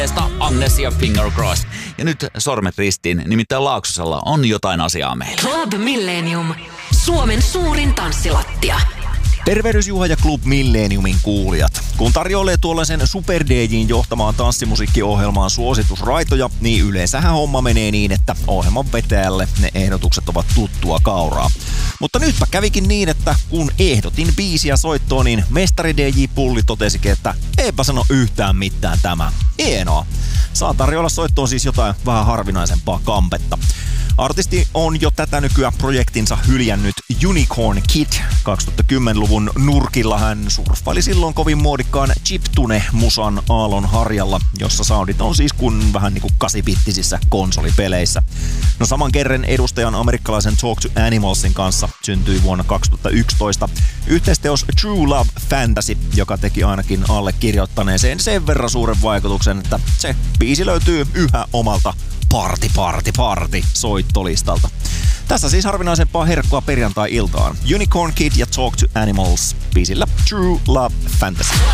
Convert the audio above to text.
Agnes ja Finger Cross. Ja nyt sormet ristiin, nimittäin Laaksosella on jotain asiaa meille. Club Millennium. Suomen suurin tanssilattia. Tervehdys Juha ja Club Millenniumin kuulijat. Kun tarjoilee tuollaisen Super DJ:n johtamaan tanssimusiikkiohjelmaan suositusraitoja, niin yleensähän homma menee niin, että ohjelman vetäjälle ne ehdotukset ovat tuttua kauraa. Mutta nytpä kävikin niin, että kun ehdotin biisiä soittoon, niin mestari DJ Pulli totesikin, että eipä sano yhtään mitään tämä. Hienoa. Saa tarjolla soittoon siis jotain vähän harvinaisempaa kampetta. Artisti on jo tätä nykyään projektinsa hyljännyt Unicorn Kid. 2010-luvun nurkilla hän surffaili silloin kovin muodikkaan chiptune-musan aallon harjalla, jossa soundit on siis kun vähän niinku 8-bittisissä konsolipeleissä. No saman kerran edustajan amerikkalaisen Talk to Animalsin kanssa syntyi vuonna 2011 yhteisteos True Love Fantasy, joka teki ainakin allekirjoittaneeseen sen verran suuren vaikutuksen, että se biisi löytyy yhä omalta party soittolistalta. Tässä siis harvinaisempaa herkkua perjantai-iltaan. Unicorn Kid ja Talk to Animals biisillä True Love Fantasy.